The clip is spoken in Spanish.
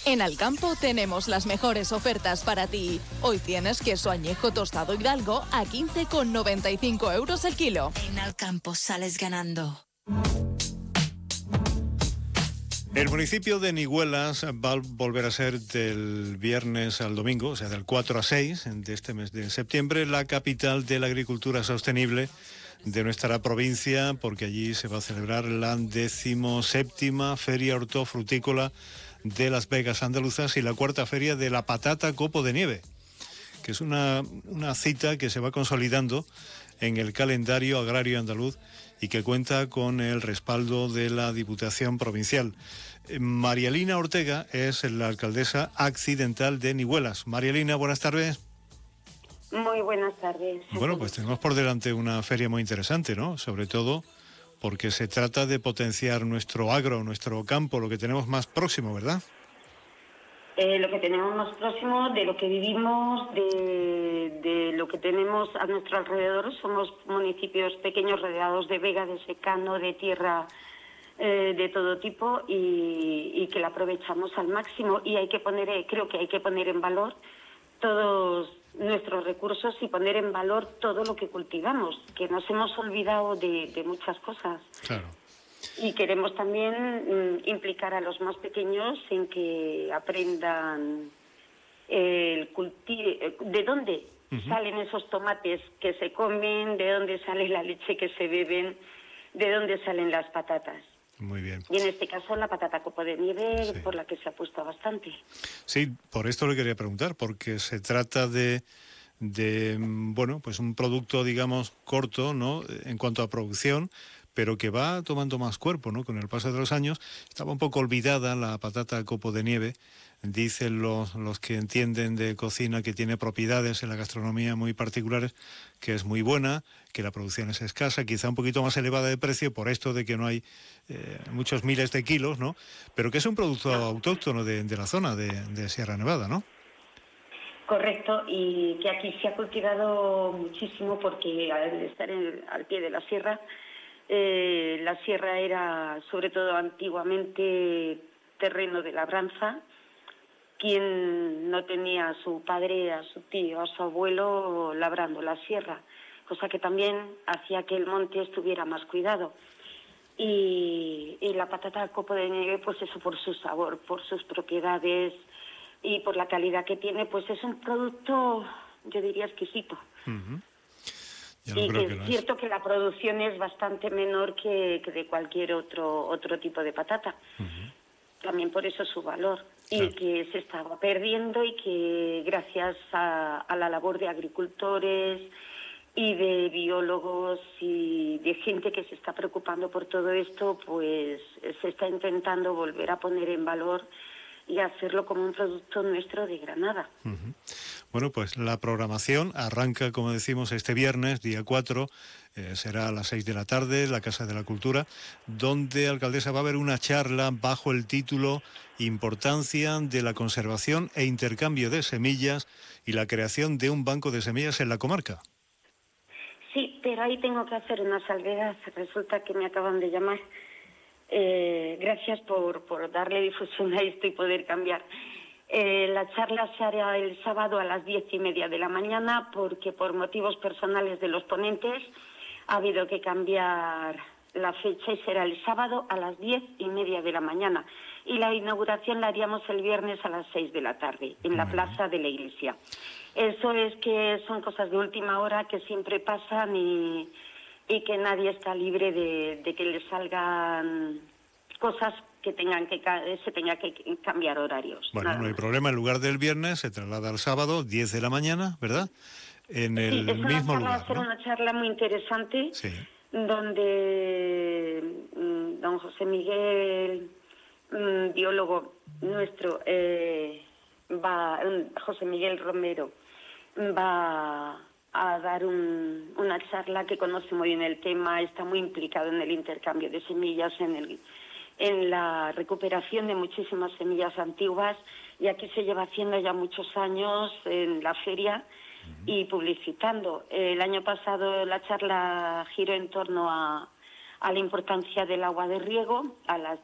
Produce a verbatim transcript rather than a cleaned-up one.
En Alcampo tenemos las mejores ofertas para ti. Hoy tienes queso añejo tostado Hidalgo a quince con noventa y cinco euros el kilo. En Alcampo sales ganando. El municipio de Nihuelas va a volver a ser del viernes al domingo, o sea, del cuatro a seis de este mes de septiembre, la capital de la agricultura sostenible de nuestra provincia, porque allí se va a celebrar la decimoséptima Feria Hortofrutícola de Las Vegas Andaluzas y la cuarta Feria de la Patata Copo de Nieve, que es una, una cita que se va consolidando en el calendario agrario andaluz y que cuenta con el respaldo de la Diputación Provincial. Marielina Ortega es la alcaldesa accidental de Nihuelas. Marielina, buenas tardes. Muy buenas tardes. Bueno, pues tenemos por delante una feria muy interesante, ¿no? Sobre todo porque se trata de potenciar nuestro agro, nuestro campo, lo que tenemos más próximo, ¿verdad? Eh, lo que tenemos más próximo, de lo que vivimos, de, de lo que tenemos a nuestro alrededor. Somos municipios pequeños rodeados de vega, de secano, de tierra eh, de todo tipo y, y que la aprovechamos al máximo. Y hay que poner, eh, creo que hay que poner en valor todos nuestros recursos y poner en valor todo lo que cultivamos, que nos hemos olvidado de, de muchas cosas. Claro. Y queremos también mm, implicar a los más pequeños en que aprendan el cultivo, de dónde uh-huh. salen esos tomates que se comen, de dónde sale la leche que se beben, de dónde salen las patatas. Muy bien. Y en este caso la patata copo de nieve, sí. por la que se apuesta bastante. Sí, por esto le quería preguntar, porque se trata de, de bueno, pues un producto, digamos, corto, ¿no?, en cuanto a producción, pero que va tomando más cuerpo, ¿no? Con el paso de los años. Estaba un poco olvidada la patata copo de nieve. Dicen los, los que entienden de cocina que tiene propiedades en la gastronomía muy particulares, que es muy buena, que la producción es escasa, quizá un poquito más elevada de precio por esto de que no hay eh, muchos miles de kilos, ¿no? Pero que es un producto autóctono de, de la zona de, de Sierra Nevada, ¿no? Correcto, y que aquí se ha cultivado muchísimo porque al estar en, al pie de la sierra, eh, la sierra era sobre todo antiguamente terreno de labranza. Quien no tenía a su padre, a su tío, a su abuelo labrando la sierra, cosa que también hacía que el monte estuviera más cuidado. Y, y la patata copo de nieve, pues eso por su sabor, por sus propiedades y por la calidad que tiene, pues es un producto, yo diría, exquisito. Uh-huh. Y que es cierto es. que la producción es bastante menor que, que de cualquier otro, otro tipo de patata. Uh-huh. También por eso su valor. Claro. Y que se estaba perdiendo y que gracias a, a la labor de agricultores y de biólogos y de gente que se está preocupando por todo esto, pues se está intentando volver a poner en valor y hacerlo como un producto nuestro de Granada. Uh-huh. Bueno, pues la programación arranca, como decimos, este viernes, día cuatro, eh, será a las seis de la tarde, la Casa de la Cultura, donde, alcaldesa, va a haber una charla bajo el título Importancia de la conservación e intercambio de semillas y la creación de un banco de semillas en la comarca. Sí, pero ahí tengo que hacer una salvedad. Resulta que me acaban de llamar. Eh, gracias por, por darle difusión a esto y poder cambiar. Eh, la charla se hará el sábado a las diez y media de la mañana porque por motivos personales de los ponentes ha habido que cambiar la fecha y será el sábado a las diez y media de la mañana. Y la inauguración la haríamos el viernes a las seis de la tarde en la plaza de la iglesia. Eso es que son cosas de última hora que siempre pasan y, y que nadie está libre de, de que le salgan cosas que tengan que se tenga que cambiar horarios. Bueno, no hay más. problema. En lugar del viernes se traslada al sábado, diez de la mañana, ¿verdad? En el sí, es mismo una charla, lugar, va a ser ¿no? una charla muy interesante, sí. donde mm, don José Miguel, mm, biólogo nuestro, eh, va, José Miguel Romero, va a dar un, una charla que conoce muy bien el tema, está muy implicado en el intercambio de semillas, en el en la recuperación de muchísimas semillas antiguas, y aquí se lleva haciendo ya muchos años en la feria uh-huh. y publicitando. El año pasado la charla giró en torno a, a la importancia del agua de riego, a las